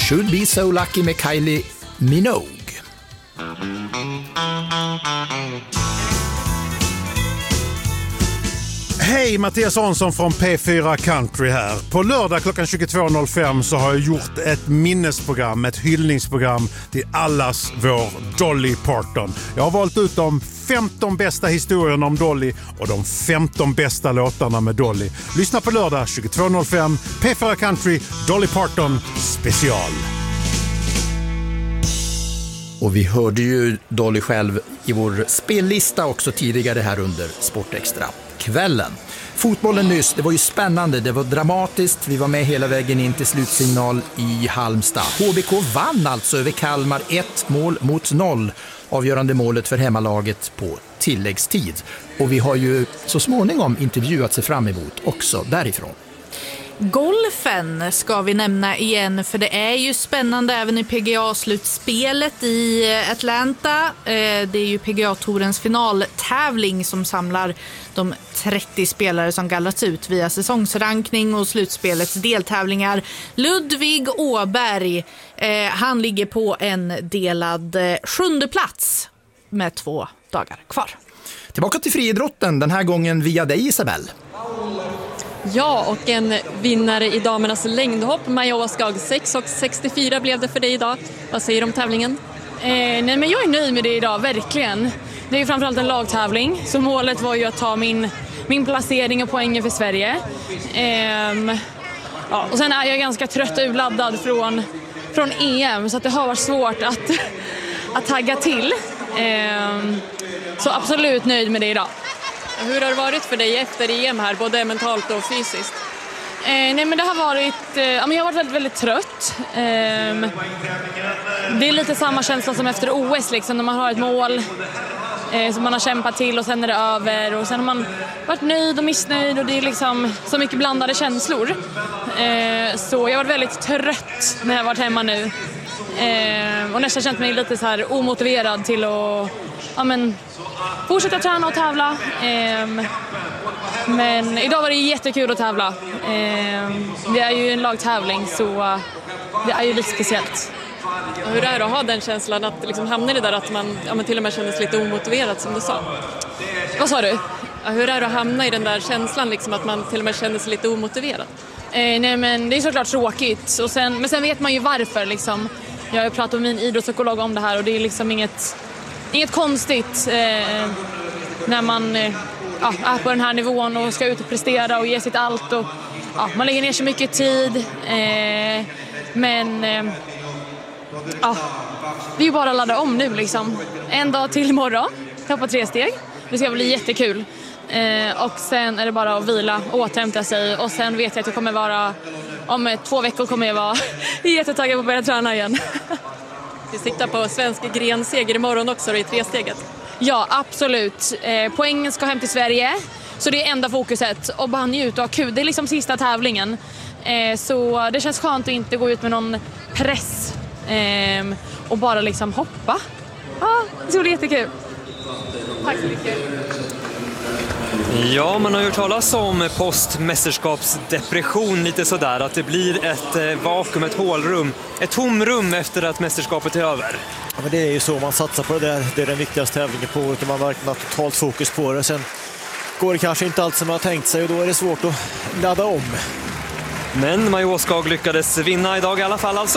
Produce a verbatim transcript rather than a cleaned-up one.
Should Be So Lucky med Kylie Minogue. Hej, Mattias Hansson från P fyra Country här. På lördag klockan tjugotvå noll fem så har jag gjort ett minnesprogram, ett hyllningsprogram till allas vår Dolly Parton. Jag har valt ut de femton bästa historierna om Dolly och de femton bästa låtarna med Dolly. Lyssna på lördag tjugotvå noll fem, P fyra Country, Dolly Parton special. Och vi hörde ju Dolly själv i vår spellista också tidigare här under Sportextra kvällen. Fotbollen nyss, det var ju spännande, det var dramatiskt. Vi var med hela vägen in till slutsignal i Halmstad. H B K vann alltså över Kalmar ett mål mot noll. Avgörande målet för hemmalaget på tilläggstid. Och vi har ju så småningom intervjuat sig fram emot också därifrån. Golfen ska vi nämna igen, för det är ju spännande även i P G A-slutspelet i Atlanta. Det är ju P G A-tourens finaltävling som samlar de trettio spelare som gallrats ut via säsongsrankning och slutspelets deltävlingar. Ludvig Åberg, han ligger på en delad sjunde plats med två dagar kvar. Tillbaka till friidrotten, den här gången via dig, Isabel. Ja, och en vinnare i damernas längdhopp, Maja Åskag, sex och sextiofyra blev det för dig idag. Vad säger du om tävlingen? Eh, nej, men jag är nöjd med det idag, verkligen. Det är ju framförallt en lagtävling, så målet var ju att ta min, min placering och poängen för Sverige. Eh, ja, och sen är jag ganska trött och urladdad från, från E M, så att det har varit svårt att, att tagga till. Eh, så absolut nöjd med det idag. Hur har det varit för dig efter E M här, både mentalt och fysiskt? Eh, nej men det har varit, eh, ja, men jag har varit väldigt, väldigt trött. Eh, det är lite samma känsla som efter O S liksom, när man har ett mål eh, som man har kämpat till och sen är det över och sen har man varit nöjd och missnöjd och det är liksom så mycket blandade känslor. Eh, så jag har varit väldigt trött när jag har varit hemma nu eh, och nästan känt mig lite så här omotiverad till att ja, men, fortsätta träna och tävla. Eh, men idag var det jättekul att tävla. Eh, det är ju en lagtävling så det är ju lite speciellt. Och hur är det att ha den känslan att liksom hamna i det där att man, ja, man till och med kändes lite omotiverad som du sa? Vad sa du? Ja, hur är det att hamna i den där känslan liksom att man till och med känner sig lite omotiverad? Eh, nej men det är såklart tråkigt. Och sen, men sen vet man ju varför liksom. Jag har ju pratat med min idrottspsykolog om det här och det är liksom inget, inget konstigt eh, när man eh, ja, är på den här nivån och ska ut och prestera och ge sitt allt. Och, ja, man lägger ner så mycket tid. Eh, men eh, ja, vi är bara ladda om nu liksom. En dag till imorgon. Hoppa tre steg. Det ska bli jättekul. Eh, och sen är det bara att vila och återhämta sig. Och sen vet jag att jag kommer vara, om två veckor kommer jag vara jättetaggad på att börja träna igen. Vi siktar på svensk grenseger imorgon också i tresteget. Ja, absolut. Eh, poängen ska hem till Sverige. Så det är enda fokuset. Och bara njuta och ha kul. Det är liksom sista tävlingen. Eh, så det känns skönt att inte gå ut med någon press. Eh, och bara liksom hoppa. Ja, ah, det ska bli jättekul. Tack så mycket. Ja, man har ju hört talas om postmästerskapsdepression lite sådär. Att det blir ett vakuum, ett hålrum, ett tomrum efter att mästerskapet är över. Ja, men det är ju så man satsar på det där. Det är den viktigaste tävlingen på året och man verkligen har totalt fokus på det. Sen går det kanske inte allt som man har tänkt sig och då är det svårt att ladda om. Men Maja Åskag lyckades vinna idag i alla fall alltså.